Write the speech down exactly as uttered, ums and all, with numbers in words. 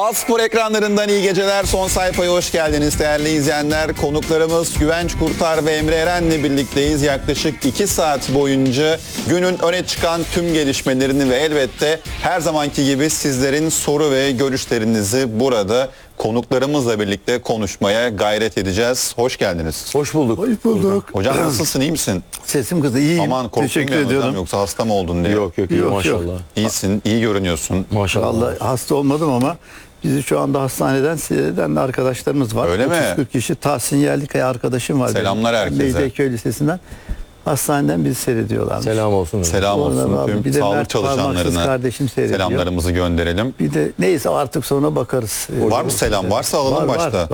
A-Spor ekranlarından iyi geceler. Son sayfaya hoş geldiniz değerli izleyenler. Konuklarımız Güvenç Kurtar ve Emre Eren'le birlikteyiz. Yaklaşık iki saat boyunca günün öne çıkan tüm gelişmelerini ve elbette her zamanki gibi sizlerin soru ve görüşlerinizi burada konuklarımızla birlikte konuşmaya gayret edeceğiz. Hoş geldiniz. Hoş bulduk. Hoş bulduk. Hocam nasılsın, iyi misin? Sesim kızı, iyiyim. Aman korktum Teşekkür ya hocam, ediyorum. yoksa hasta mı oldun diye. Yok yok, Yok, yok yok. maşallah. İyisin, iyi görünüyorsun. Maşallah. Vallahi hasta olmadım ama bizi şu anda hastaneden seyreden de arkadaşlarımız var. Öyle mi? otuz kırk kişi. Tahsin Yerlikaya arkadaşım var. Selamlar benim. herkese. Beylikköy Lisesi'nden. Hastaneden bizi seyrediyorlar. Selam olsun. Selam Oradan olsun abi, tüm bir de sağlık Mert Parmaksız çalışanlarına. kardeşim seyrediyor. Selamlarımızı gönderelim. Bir de neyse artık sonra bakarız. Var mı selam? Varsa alalım Var, var. başta.